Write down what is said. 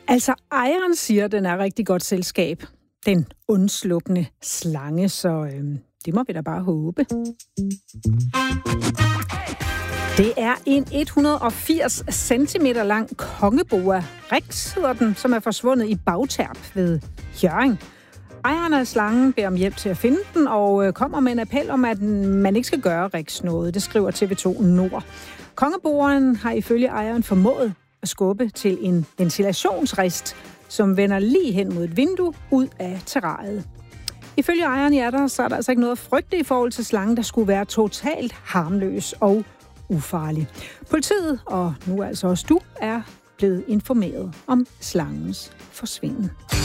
Altså, ejeren siger, at den er rigtig godt selskab. Den undslupne slange, så det må vi da bare håbe. Det er en 180 cm lang kongeboa, Rex hedder den, som er forsvundet i Bagterp ved Hjørring. Ejeren af slangen beder om hjælp til at finde den, og kommer med en appel om, at man ikke skal gøre Rex noget. Det skriver TV2 Nord. Kongeboeren har ifølge ejeren formået at skubbe til en ventilationsrist, som vender lige hen mod et vindue ud af terrariet. Ifølge ejeren så er der altså ikke noget at frygte i forhold til slangen, der skulle være totalt harmløs og ufarlig. Politiet, og nu altså også du, er blevet informeret om slangens forsvinden.